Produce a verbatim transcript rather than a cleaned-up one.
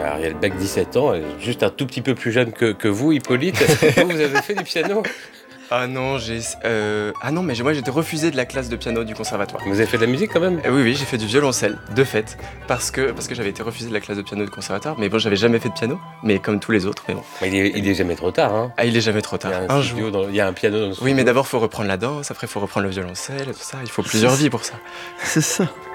Ariel Beck, dix-sept ans, juste un tout petit peu plus jeune que, que vous, Hippolyte. Vous, vous avez fait du piano? Ah non, j'ai... Euh... Ah non, mais moi j'étais refusé de la classe de piano du conservatoire. Vous avez fait de la musique quand même? Euh, oui, oui, j'ai fait du violoncelle, de fait, parce que, parce que j'avais été refusé de la classe de piano du conservatoire, mais bon, j'avais jamais fait de piano, mais comme tous les autres, mais bon. Mais il est, il est jamais trop tard, hein. Ah, il est jamais trop tard. Il y a un, un studio jour. dans- il y a un piano dans le studio. Oui, mais d'abord, faut reprendre la danse, après, faut reprendre le violoncelle, et tout ça, il faut plusieurs vies pour ça. C'est ça.